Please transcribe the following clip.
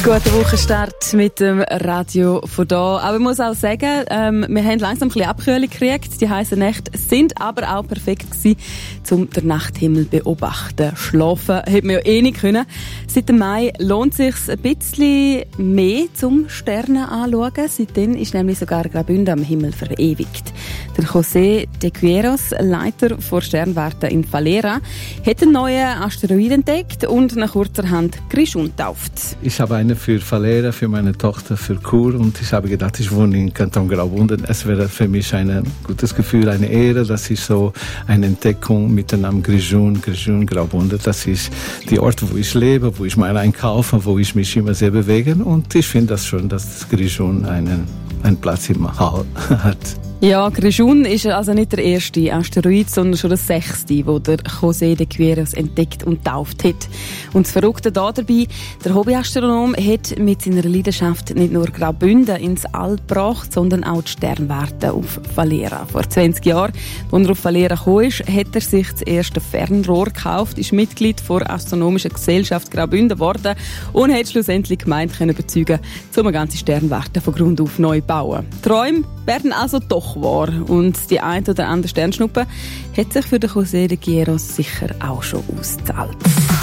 Guten Wochenstart mit dem Radio von da. Aber ich muss auch sagen, wir haben langsam ein bisschen Abkühlung gekriegt. Die heißen Nächte sind aber auch perfekt gewesen, um den Nachthimmel zu beobachten. Schlafen hätte man ja eh nicht können. Seit dem Mai lohnt es sich ein bisschen mehr zum Sterne anschauen. Seitdem ist nämlich sogar Graubünden am Himmel verewigt. Der José de Queiroz, Leiter der Sternwarte in Valera, hat einen neuen Asteroid entdeckt und nach kurzerhand Grischun getauft. Ich habe eine für Valera, für meine Tochter, für Chur, und ich habe gedacht, ich wohne in Kanton Graubünden. Es wäre für mich ein gutes Gefühl, eine Ehre, dass ich so eine Entdeckung mit dem Namen Grischun Graubünden, das ist die Ort, wo ich lebe, wo ich mal einkaufe, wo ich mich immer sehr bewege, und ich finde das schon, dass Grischun einen Platz im Hall hat. Ja, Grischun ist also nicht der erste Asteroid, sondern schon der 6., wo der José de Queiroz entdeckt und getauft hat. Und das Verrückte dabei, der Hobbyastronom hat mit seiner Leidenschaft nicht nur Graubünden ins All gebracht, sondern auch die Sternwarte auf Valera. Vor 20 Jahren, als er auf Valera gekommen ist, hat er sich das erste Fernrohr gekauft, ist Mitglied der Astronomischen Gesellschaft Graubünden geworden und hat schlussendlich die Gemeinde überzeugen, eine ganze Sternwarte von Grund auf neu zu bauen. Träume werden also doch wahr. Und die ein oder andere Sternschnuppe hat sich für den José de Queiroz sicher auch schon ausgezahlt.